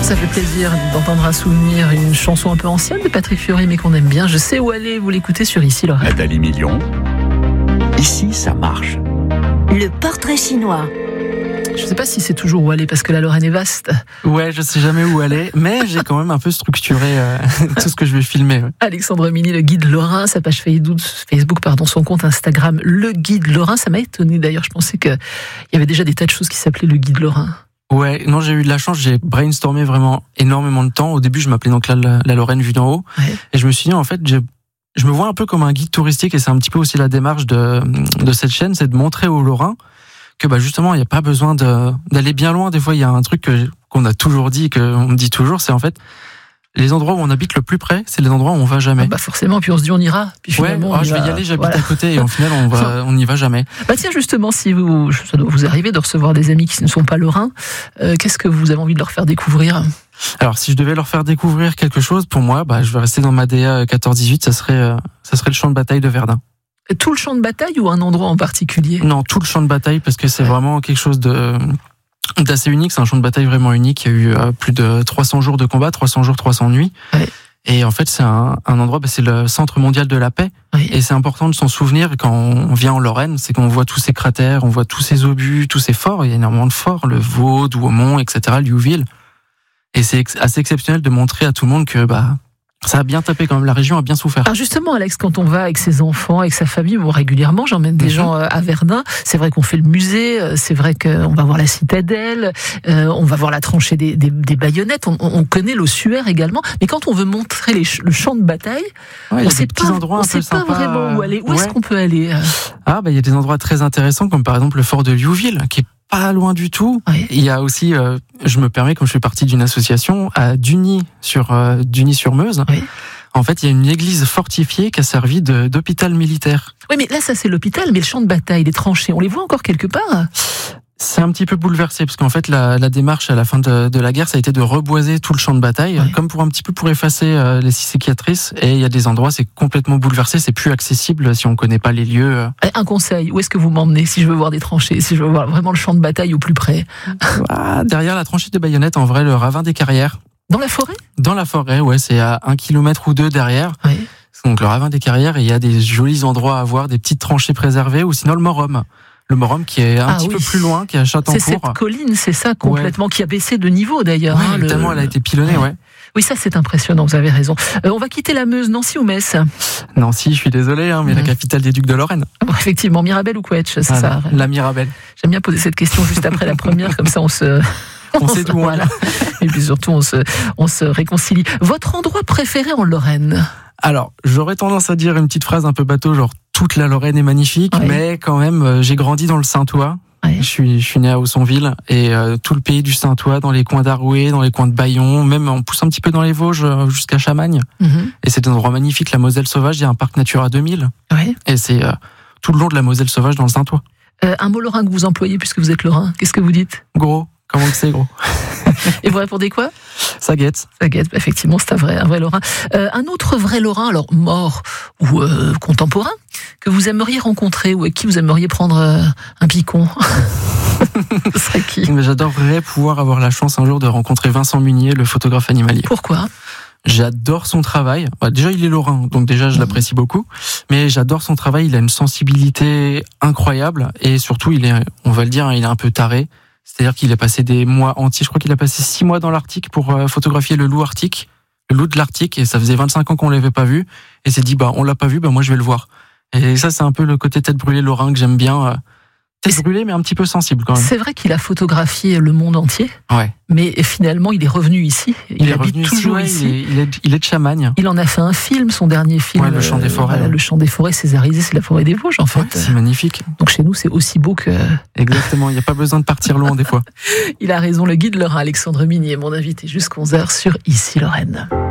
Ça fait plaisir d'entendre un souvenir, une chanson un peu ancienne de Patrick Fiori, mais qu'on aime bien. Je sais où aller, vous l'écoutez sur Ici Lorraine. Adali Million, ici ça marche. Le portrait chinois. Je ne sais pas si c'est toujours où aller, parce que la Lorraine est vaste. Ouais, je sais jamais où aller, mais j'ai quand même un peu structuré tout ce que je vais filmer. Ouais. Alexandre Mini, le guide lorrain, sa page Facebook, son compte Instagram, le guide lorrain. Ça m'a étonné d'ailleurs, je pensais qu'il y avait déjà des tas de choses qui s'appelaient le guide lorrain. Ouais, non, j'ai eu de la chance, j'ai brainstormé vraiment énormément de temps. Au début, je m'appelais donc la Lorraine vue d'en haut. Ouais. Et je me suis dit, en fait, je me vois un peu comme un guide touristique, et c'est un petit peu aussi la démarche de cette chaîne, c'est de montrer aux Lorrains que justement, il n'y a pas besoin d'aller bien loin. Des fois, il y a un truc qu'on a toujours dit, qu'on me dit toujours, c'est en fait, les endroits où on habite le plus près, c'est les endroits où on va jamais. Forcément, puis on se dit on ira. Puis finalement, je vais y aller, j'habite à côté, et au final on n'y va jamais. Tiens, justement, si ça doit vous arriver de recevoir des amis qui ne sont pas lorrains, qu'est-ce que vous avez envie de leur faire découvrir ? Alors, si je devais leur faire découvrir quelque chose, pour moi, je vais rester dans ma DA 14-18, ça serait le champ de bataille de Verdun. Tout le champ de bataille ou un endroit en particulier ? Non, tout le champ de bataille, parce que c'est vraiment quelque chose d'assez unique. C'est un champ de bataille vraiment unique. Il y a eu plus de 300 jours de combat, 300 jours, 300 nuits. Ouais. Et en fait, c'est un endroit, c'est le Centre mondial de la paix. Oui. Et c'est important de s'en souvenir quand on vient en Lorraine. C'est qu'on voit tous ces cratères, on voit tous ces obus, tous ces forts. Il y a énormément de forts, le Vaud, Douaumont, etc., Liouville. Et c'est assez exceptionnel de montrer à tout le monde que, ça a bien tapé quand même, la région a bien souffert. Alors justement, Alex, quand on va avec ses enfants, avec sa famille, régulièrement, j'emmène des gens à Verdun, c'est vrai qu'on fait le musée, c'est vrai qu'on va voir la citadelle, on va voir la tranchée des baïonnettes, on connaît l'ossuaire également, mais quand on veut montrer le champ de bataille, on ne sait pas vraiment où aller. Où est-ce qu'on peut aller ? Il y a des endroits très intéressants, comme par exemple le fort de Liouville, qui est pas loin du tout. Oui. Il y a aussi, je me permets, comme je fais partie d'une association, à Duny-sur-Meuse. Oui. En fait, il y a une église fortifiée qui a servi d'hôpital militaire. Oui, mais là, ça c'est l'hôpital, mais le champ de bataille, les tranchées, on les voit encore quelque part ? C'est un petit peu bouleversé, parce qu'en fait, la démarche à la fin de la guerre, ça a été de reboiser tout le champ de bataille, comme pour effacer les cicatrices. Et il y a des endroits, c'est complètement bouleversé, c'est plus accessible si on connaît pas les lieux. Un conseil, où est-ce que vous m'emmenez si je veux voir des tranchées, si je veux voir vraiment le champ de bataille au plus près ? Derrière la tranchée de baïonnettes, en vrai, le ravin des Carrières. Dans la forêt ? Dans la forêt, ouais, c'est à 1 kilomètre ou 2 derrière. Oui. Donc le ravin des Carrières, et il y a des jolis endroits à voir, des petites tranchées préservées, ou sinon le Morum. Le Morum qui est un petit peu plus loin, qui est à Châtencourt. C'est cette colline, c'est ça, complètement, qui a baissé de niveau d'ailleurs. Ouais, tellement elle a été pilonnée, ouais. Oui, ça c'est impressionnant, vous avez raison. On va quitter la Meuse, Nancy ou Metz ? Nancy, je suis désolé, mais la capitale des Ducs de Lorraine. Effectivement, Mirabel ou Couëtch, c'est ça. La Mirabel. J'aime bien poser cette question juste après la première, comme ça on sait d'où on est. Et puis surtout on se réconcilie. Votre endroit préféré en Lorraine ? Alors, j'aurais tendance à dire une petite phrase un peu bateau, genre toute la Lorraine est magnifique, mais quand même, j'ai grandi dans le Saintois. Je suis né à Haussonville, et tout le pays du Saintois, dans les coins d'Arouet, dans les coins de Bayon, même on pousse un petit peu dans les Vosges jusqu'à Chamagne. Et c'est des endroits magnifiques. La Moselle sauvage, il y a un parc Natura 2000. Et c'est tout le long de la Moselle sauvage dans le Saintois. Un mot lorrain que vous employez puisque vous êtes lorrain, qu'est-ce que vous dites ? Gros. Comment que c'est, gros ? Et vous répondez quoi ? Ça guette. Ça guette, effectivement, c'est un vrai lorrain. Un autre vrai lorrain, alors mort ou contemporain, que vous aimeriez rencontrer, ou avec qui vous aimeriez prendre un picon ? Ce serait qui ? J'adorerais pouvoir avoir la chance un jour de rencontrer Vincent Munier, le photographe animalier. Pourquoi ? J'adore son travail. Déjà, il est lorrain, donc déjà, je l'apprécie beaucoup. Mais j'adore son travail. Il a une sensibilité incroyable, et surtout, il est un peu taré. C'est-à-dire qu'il a passé des mois entiers, je crois qu'il a passé 6 mois dans l'Arctique pour photographier le loup arctique, le loup de l'Arctique, et ça faisait 25 ans qu'on l'avait pas vu, et s'est dit, on l'a pas vu, moi je vais le voir. Et ça, c'est un peu le côté tête brûlée lorrain que j'aime bien. Tête brûlée, mais un petit peu sensible quand même. C'est vrai qu'il a photographié le monde entier, mais finalement il est revenu ici. Il habite toujours ici. Il est de Chamagne. Il en a fait un film, son dernier film. Le Chant des Forêts. Le Chant des Forêts césarisé, c'est la forêt des Vosges en fait. C'est magnifique. Donc chez nous, c'est aussi beau que... Exactement, il n'y a pas besoin de partir loin des fois. Il a raison, le guide lorrain Alexandre Mini est mon invité jusqu'à 11h sur Ici Lorraine.